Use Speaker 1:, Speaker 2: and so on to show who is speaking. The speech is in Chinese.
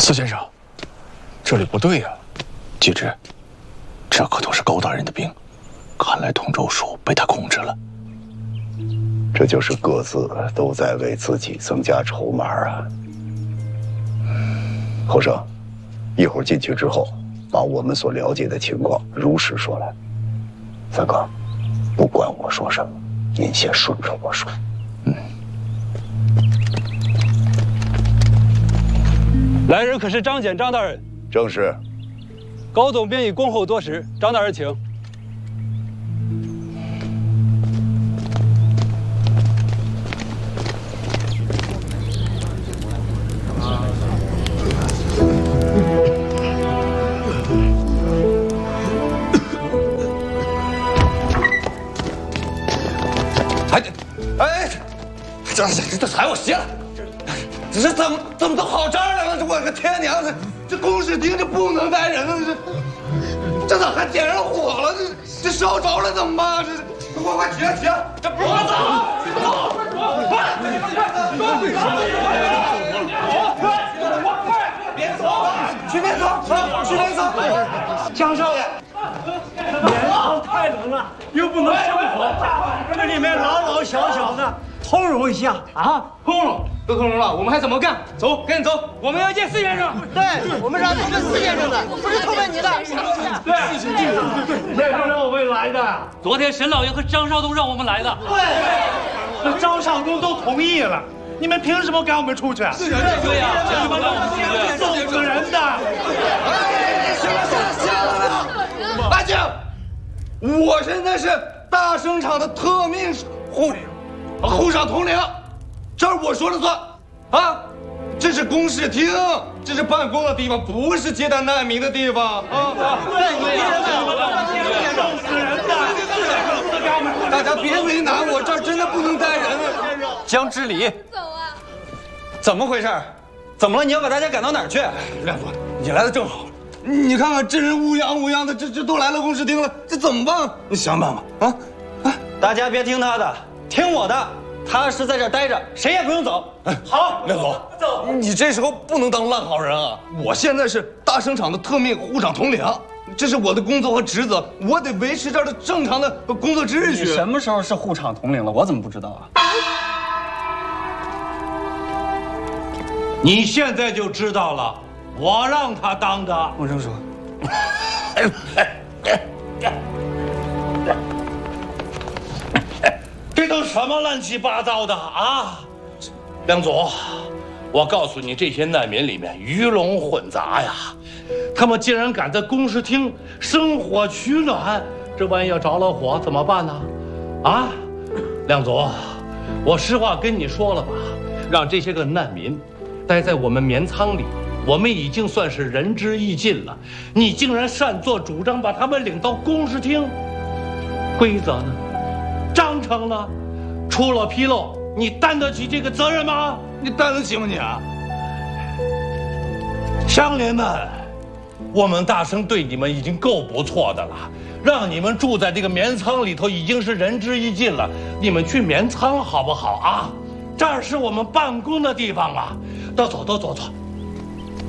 Speaker 1: 司先生，这里不对呀！继之，这可都是高大人的兵，看来通州署被他控制了。
Speaker 2: 这就是各自都在为自己增加筹码啊。后生，一会儿进去之后，把我们所了解的情况如实说来。三哥，不管我说什么，您先顺着我说。
Speaker 3: 来人可是张简张大人？
Speaker 2: 正是。
Speaker 3: 高总便已恭候多时，张大人请。
Speaker 4: 这踩我鞋了！这怎么都好这儿来了？我个天娘！这公事厅这不能带人了！这咋还点上火了？这烧着了怎么办？这快起来！这不是我走！别走！去别走！江少爷，
Speaker 5: 棉袄太冷了，又不能生火，这里面老老小小的。通融一下啊！
Speaker 4: 通融都通融了，我们还怎么干？走，赶紧走！我们要见司先生。
Speaker 6: 对，我们是要投奔司先生的，不是投奔你的。
Speaker 5: 对，这让我们来的。
Speaker 7: 昨天沈老爷和张少东让我们来的。
Speaker 5: 对，那张少东都同意了，你们凭什么赶我们出去？
Speaker 7: 对呀，凭什么赶我们出去？
Speaker 5: 揍死人的！
Speaker 4: 行了，安静！我现在是大生厂的特命护厂统领，这儿我说了算啊！这是公事厅，这是办公的地方，不是接待难民的地方啊！大家别为难我，这儿真的不能带人。
Speaker 3: 江之礼，
Speaker 6: 走啊！
Speaker 3: 怎么回事？怎么了？你要把大家赶到哪儿去？
Speaker 4: 亮夫，你来的正好，你看看这人乌泱的，这都来了公事厅了，这怎么办？你想办法啊！
Speaker 3: 大家别听他的。听我的，踏实在这儿待着，谁也不用走。
Speaker 4: 好，亮总，走。你这时候不能当烂好人啊！我现在是大生厂的特命护厂统领，这是我的工作和职责，我得维持这儿的正常的工作秩序。
Speaker 3: 你什么时候是护厂统领了？我怎么不知道啊？
Speaker 7: 你现在就知道了，我让他当的。
Speaker 4: 我这么说。
Speaker 7: 这都什么乱七八糟的啊！梁总，我告诉你，这些难民里面鱼龙混杂呀，他们竟然敢在公事厅生火取暖，这万一要着了火怎么办呢？啊，梁总，我实话跟你说了吧，让这些个难民待在我们棉仓里，我们已经算是仁至义尽了。你竟然擅作主张把他们领到公事厅，规则呢？章程呢？出了纰漏，你担得起这个责任吗？
Speaker 4: 你担得起吗你啊？
Speaker 7: 乡邻们，我们大生对你们已经够不错的了，让你们住在这个棉仓里头已经是仁至义尽了。你们去棉仓好不好啊？这儿是我们办公的地方啊！都走，